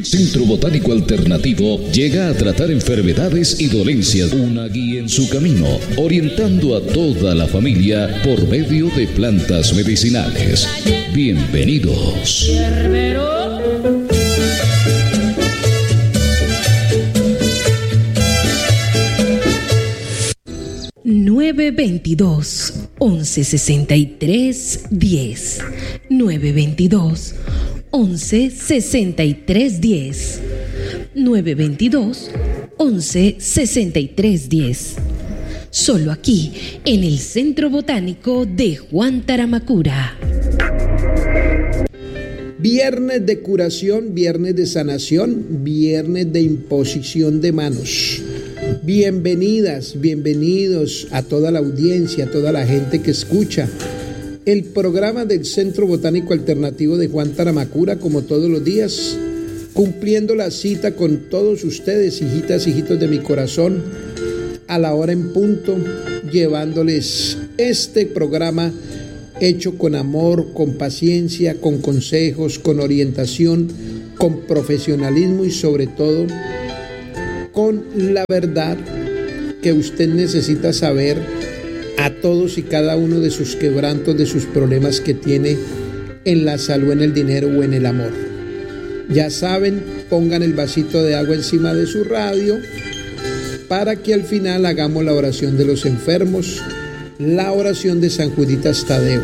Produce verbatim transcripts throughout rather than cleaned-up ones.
Centro Botánico Alternativo llega a tratar enfermedades y dolencias, una guía en su camino, orientando a toda la familia por medio de plantas medicinales. Bienvenidos. nueve veintidós, once sesenta y tres, diez. nueve veintidós, once sesenta y tres, diez. nueve veintidós, once sesenta y tres, diez. Solo aquí, en el Centro Botánico de Juan Taramacura. Viernes de curación, viernes de sanación, viernes de imposición de manos. Bienvenidas, bienvenidos a toda la audiencia, a toda la gente que escucha el programa del Centro Botánico Alternativo de Juan Taramacura, como todos los días, cumpliendo la cita con todos ustedes, hijitas, hijitos de mi corazón, a la hora en punto, llevándoles este programa hecho con amor, con paciencia, con consejos, con orientación, con profesionalismo y sobre todo con la verdad que usted necesita saber a todos y cada uno de sus quebrantos, de sus problemas que tiene en la salud, en el dinero o en el amor. Ya saben, pongan el vasito de agua encima de su radio para que al final hagamos la oración de los enfermos, la oración de San Juditas Tadeo.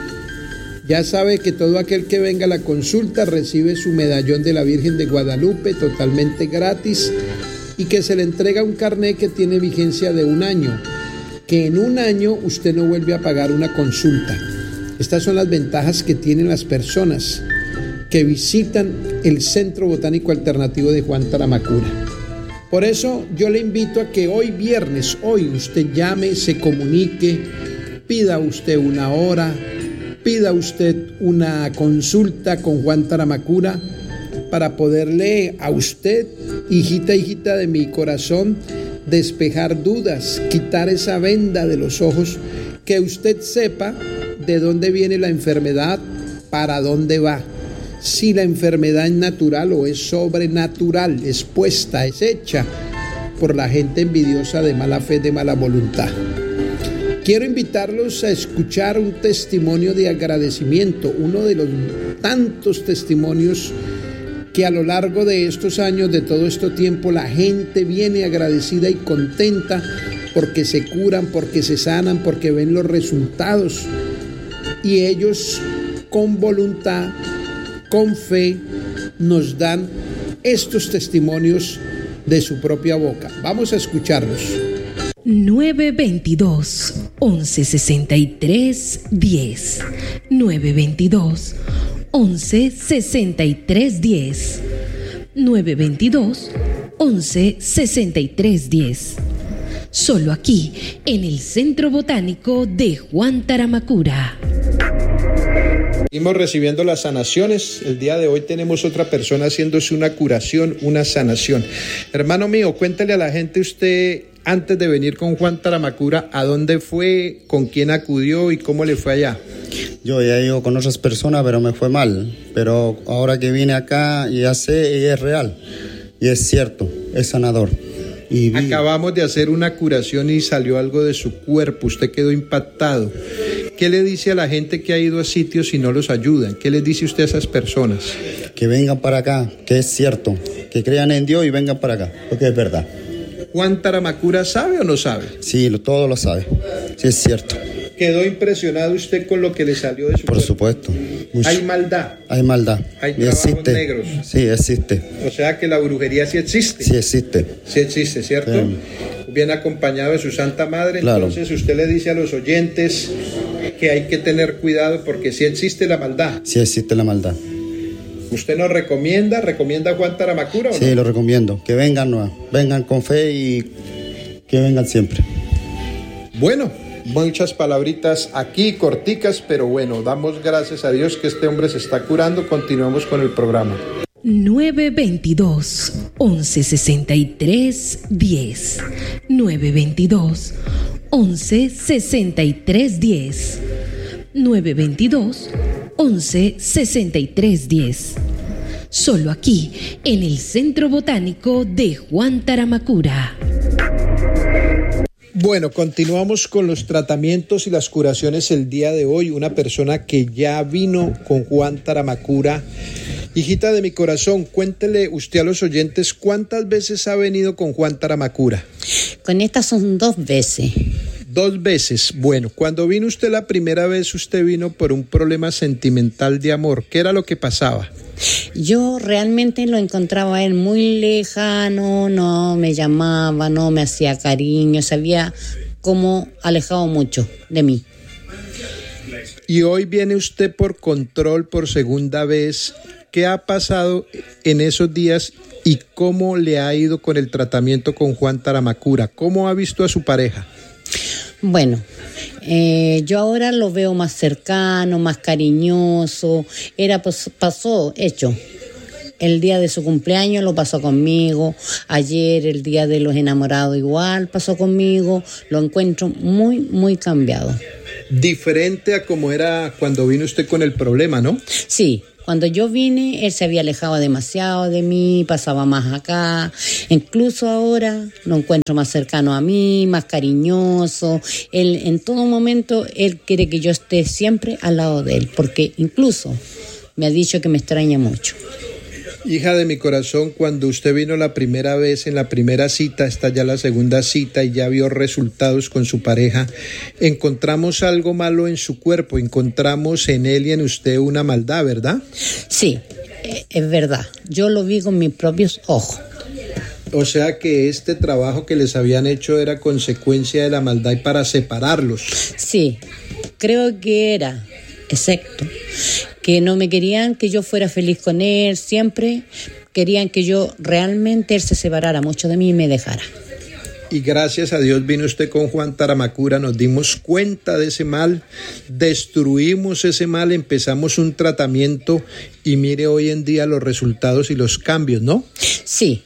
Ya sabe que todo aquel que venga a la consulta recibe su medallón de la Virgen de Guadalupe totalmente gratis, y que se le entrega un carnet que tiene vigencia de un año, que en un año usted no vuelve a pagar una consulta. Estas son las ventajas que tienen las personas que visitan el Centro Botánico Alternativo de Juan Taramacura. Por eso yo le invito a que hoy viernes, hoy usted llame, se comunique, pida usted una hora, pida usted una consulta con Juan Taramacura, para poderle a usted, hijita, hijita de mi corazón, despejar dudas, quitar esa venda de los ojos, que usted sepa de dónde viene la enfermedad, para dónde va, si la enfermedad es natural o es sobrenatural, es puesta, es hecha por la gente envidiosa de mala fe, de mala voluntad. Quiero invitarlos a escuchar un testimonio de agradecimiento, uno de los tantos testimonios que a lo largo de estos años, de todo este tiempo, la gente viene agradecida y contenta porque se curan, porque se sanan, porque ven los resultados. Y ellos con voluntad, con fe, nos dan estos testimonios de su propia boca. Vamos a escucharlos. nueve veintidós, once sesenta y tres, diez. nueve veintidós, once sesenta y tres, diez. nueve veintidós, once sesenta y tres, diez. Solo aquí, en el Centro Botánico de Juan Taramacura. Seguimos recibiendo las sanaciones. El día de hoy tenemos otra persona haciéndose una curación, una sanación. Hermano mío, cuéntale a la gente usted, antes de venir con Juan Taramacura, ¿a dónde fue, con quién acudió y cómo le fue allá? Yo ya he ido con otras personas, pero me fue mal. Pero ahora que vine acá, ya sé, y es real. Y es cierto, es sanador. Y vi... Acabamos de hacer una curación y salió algo de su cuerpo. Usted quedó impactado. ¿Qué le dice a la gente que ha ido a sitios y no los ayudan? ¿Qué les dice usted a esas personas? Que vengan para acá, que es cierto. Que crean en Dios y vengan para acá, porque es verdad. ¿Juan Taramacura sabe o no sabe? Sí, lo, todo lo sabe. Sí, es cierto. ¿Quedó impresionado usted con lo que le salió de su Por cuerpo? supuesto. Mucho. Hay maldad. Hay maldad. Hay trabajos existe. negros. Sí, existe. O sea que la brujería sí existe. Sí existe. Sí existe, ¿cierto? Sí. Bien acompañado de su Santa Madre. Claro. Entonces usted le dice a los oyentes que hay que tener cuidado porque sí existe la maldad. Sí existe la maldad. ¿Usted nos recomienda? ¿Recomienda a Juan Taramacura o no? Sí, lo recomiendo. Que vengan, no, vengan con fe y que vengan siempre. Bueno, muchas palabritas aquí, corticas, pero bueno, damos gracias a Dios que este hombre se está curando. Continuamos con el programa. nueve veintidós, once sesenta y tres, diez. nueve veintidós, once sesenta y tres, diez. nueve veintidós, once sesenta y tres, diez. solo aquí, en el Centro Botánico de Juan Taramacura. Bueno, continuamos con los tratamientos y las curaciones el día de hoy. Una persona que ya vino con Juan Taramacura. Hijita de mi corazón, cuéntele usted a los oyentes cuántas veces ha venido con Juan Taramacura. Con estas son dos veces. Dos veces. Bueno, cuando vino usted la primera vez, usted vino por un problema sentimental de amor. ¿Qué era lo que pasaba? Yo realmente lo encontraba a él muy lejano, no me llamaba, no me hacía cariño, se había como alejado mucho de mí. Y hoy viene usted por control por segunda vez. ¿Qué ha pasado en esos días y cómo le ha ido con el tratamiento con Juan Taramacura? ¿Cómo ha visto a su pareja? Bueno, eh, yo ahora lo veo más cercano, más cariñoso. Era pues, pasó, hecho. El día de su cumpleaños lo pasó conmigo. Ayer, el día de los enamorados, igual pasó conmigo. Lo encuentro muy, muy cambiado. Diferente a como era cuando vino usted con el problema, ¿no? Sí. Cuando yo vine, él se había alejado demasiado de mí, pasaba más acá. Incluso ahora lo encuentro más cercano a mí, más cariñoso. Él, en todo momento, él quiere que yo esté siempre al lado de él, porque incluso me ha dicho que me extraña mucho. Hija de mi corazón, cuando usted vino la primera vez en la primera cita, está ya la segunda cita y ya vio resultados con su pareja, encontramos algo malo en su cuerpo, encontramos en él y en usted una maldad, ¿verdad? Sí, es verdad, yo lo vi con mis propios ojos. O sea que este trabajo que les habían hecho era consecuencia de la maldad y para separarlos. Sí, creo que era, exacto. Que no me querían que yo fuera feliz con él, siempre querían que yo realmente él se separara mucho de mí y me dejara. Y gracias a Dios vino usted con Juan Taramacura, nos dimos cuenta de ese mal, destruimos ese mal, empezamos un tratamiento y mire hoy en día los resultados y los cambios, ¿no? Sí,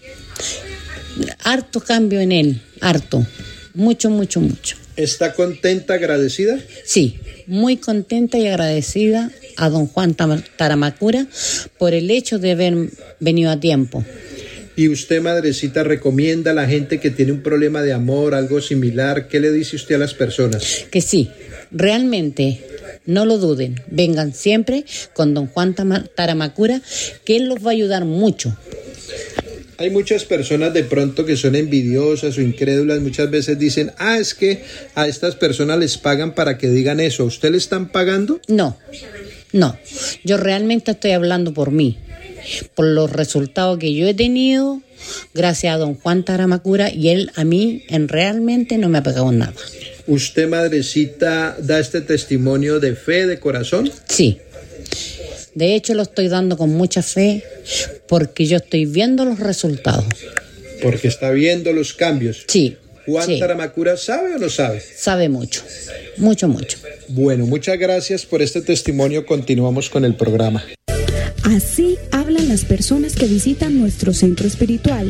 harto cambio en él, harto, mucho, mucho, mucho. ¿Está contenta, agradecida? Sí, muy contenta y agradecida a don Juan Taramacura por el hecho de haber venido a tiempo. ¿Y usted, madrecita, recomienda a la gente que tiene un problema de amor, algo similar? ¿Qué le dice usted a las personas? Que sí, realmente, no lo duden, vengan siempre con don Juan Taramacura, que él los va a ayudar mucho. Hay muchas personas de pronto que son envidiosas o incrédulas, muchas veces dicen, ah, es que a estas personas les pagan para que digan eso. ¿A usted le están pagando? No, no, yo realmente estoy hablando por mí, por los resultados que yo he tenido gracias a don Juan Taramacura y él a mí en realmente no me ha pagado nada. ¿Usted, madrecita, da este testimonio de fe, de corazón? Sí. De hecho, lo estoy dando con mucha fe porque yo estoy viendo los resultados. Porque está viendo los cambios. Sí. ¿Juan sí. Taramacura sabe o no sabe? Sabe mucho, mucho, mucho. Bueno, muchas gracias por este testimonio. Continuamos con el programa. Así hablan las personas que visitan nuestro centro espiritual.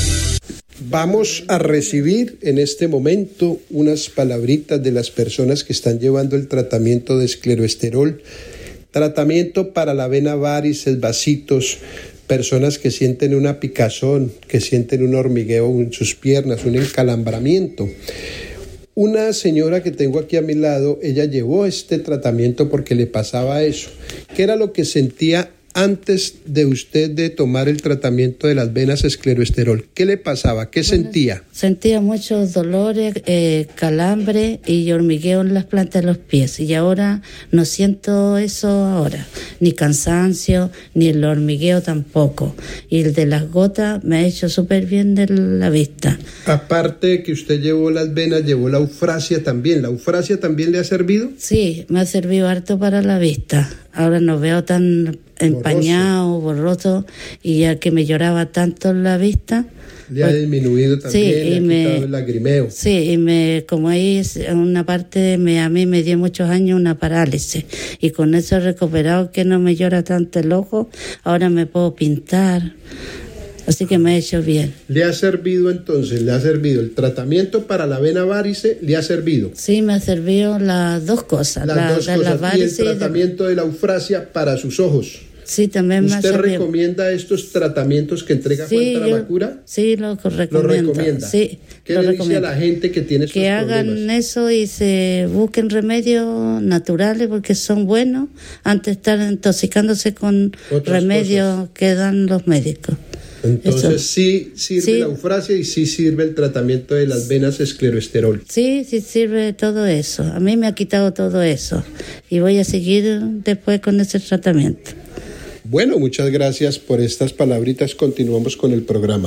Vamos a recibir en este momento unas palabritas de las personas que están llevando el tratamiento de escleroesterol. Tratamiento para la vena varices, vasitos, personas que sienten una picazón, que sienten un hormigueo en sus piernas, un encalambramiento. Una señora que tengo aquí a mi lado, ella llevó este tratamiento porque le pasaba eso. ¿Qué era lo que sentía antes de usted de tomar el tratamiento de las venas escleroesterol? ¿Qué le pasaba? ¿Qué bueno, sentía? Sentía muchos dolores, eh, calambre y hormigueo en las plantas de los pies. Y ahora no siento eso ahora. Ni cansancio, ni el hormigueo tampoco. Y el de las gotas me ha hecho súper bien de la vista. Aparte de que usted llevó las venas, llevó la eufrasia también. ¿La eufrasia también le ha servido? Sí, me ha servido harto para la vista. Ahora no veo tan empañado, borroso, y ya que me lloraba tanto la vista. Le ha pues, disminuido también, sí, le y ha me, quitado el lagrimeo. Sí, y me, como ahí en una parte, me, a mí me dio muchos años una parálisis, y con eso he recuperado que no me llora tanto el ojo, ahora me puedo pintar. Así que me ha hecho bien. ¿Le ha servido entonces? ¿Le ha servido el tratamiento para la vena varice? ¿Le ha servido? Sí, me ha servido las dos cosas. Las la, dos la, cosas. La y el tratamiento de... de la eufrasia para sus ojos. Sí, también me ha ¿Usted servido. recomienda estos tratamientos que entrega Sí, Juan Taramacura? yo- sí, lo recomiendo. ¿Lo recomienda? Sí, ¿Qué lo le dice recomiendo. a la gente que tiene estos Que hagan problemas? eso y se busquen remedios naturales porque son buenos antes de estar intoxicándose con Otras remedios que dan los médicos. Entonces Eso. sí sirve Sí. la eufrasia y sí sirve el tratamiento de las venas escleroesterol. Sí, sí sirve todo eso. A mí me ha quitado todo eso y voy a seguir después con ese tratamiento. Bueno, muchas gracias por estas palabritas. Continuamos con el programa.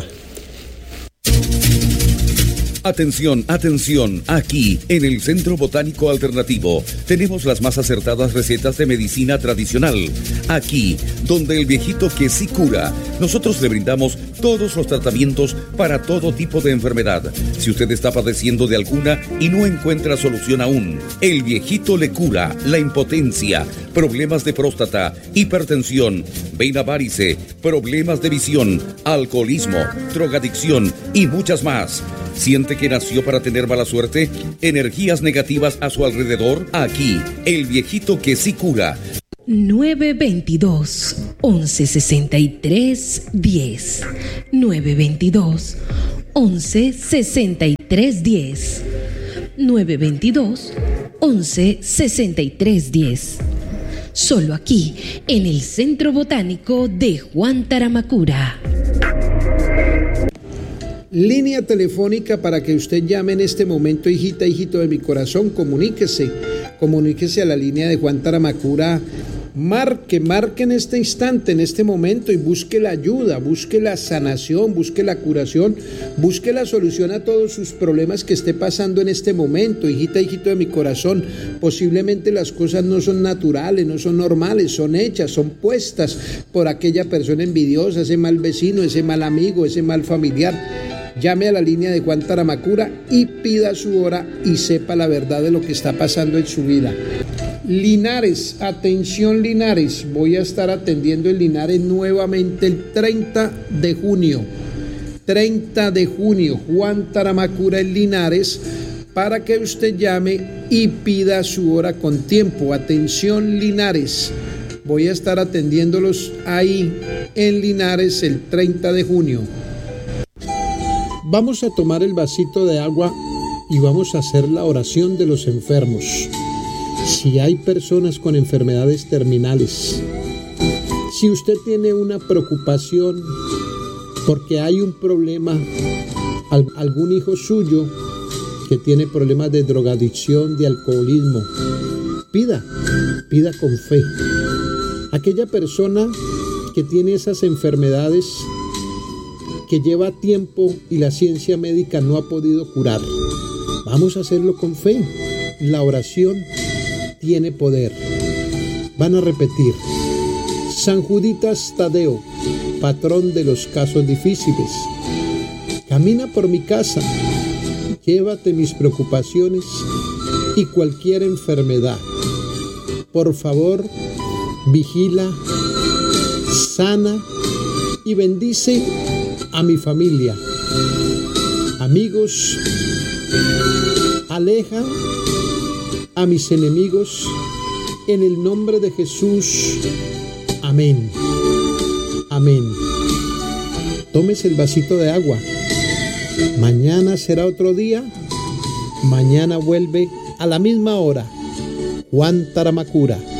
Atención, atención, aquí en el Centro Botánico Alternativo tenemos las más acertadas recetas de medicina tradicional. Aquí, donde el viejito que sí cura, nosotros le brindamos todos los tratamientos para todo tipo de enfermedad. Si usted está padeciendo de alguna y no encuentra solución aún, el viejito le cura la impotencia, problemas de próstata, hipertensión, vena varice, problemas de visión, alcoholismo, drogadicción y muchas más. ¿Siente que nació para tener mala suerte? ¿Energías negativas a su alrededor? Aquí, el viejito que sí cura. nueve veintidós, once sesenta y tres, diez. nueve veintidós, once sesenta y tres, diez. nueve veintidós, once sesenta y tres, diez. Solo aquí, en el Centro Botánico de Juan Taramacura. Línea telefónica para que usted llame en este momento, hijita, hijito de mi corazón, comuníquese, comuníquese a la línea de Juan Taramacura, marque, marque en este instante, en este momento y busque la ayuda, busque la sanación, busque la curación, busque la solución a todos sus problemas que esté pasando en este momento, hijita, hijito de mi corazón. Posiblemente las cosas no son naturales, no son normales, son hechas, son puestas por aquella persona envidiosa, ese mal vecino, ese mal amigo, ese mal familiar. Llame a la línea de Juan Taramacura y pida su hora y sepa la verdad de lo que está pasando en su vida. Linares, atención Linares, voy a estar atendiendo en Linares nuevamente el treinta de junio. treinta de junio, Juan Taramacura en Linares, para que usted llame y pida su hora con tiempo. Atención Linares, voy a estar atendiéndolos ahí en Linares el treinta de junio. Vamos a tomar el vasito de agua y vamos a hacer la oración de los enfermos. Si hay personas con enfermedades terminales, si usted tiene una preocupación porque hay un problema, algún hijo suyo que tiene problemas de drogadicción, de alcoholismo, pida, pida con fe. Aquella persona que tiene esas enfermedades que lleva tiempo y la ciencia médica no ha podido curar, vamos a hacerlo con fe. La oración tiene poder. Van a repetir: San Juditas Tadeo, patrón de los casos difíciles, camina por mi casa, llévate mis preocupaciones y cualquier enfermedad. Por favor, vigila, sana y bendice a mi familia, amigos, aleja a mis enemigos, en el nombre de Jesús. Amén. Amén. Tómese el vasito de agua. Mañana será otro día. Mañana vuelve a la misma hora. Juan Taramacura.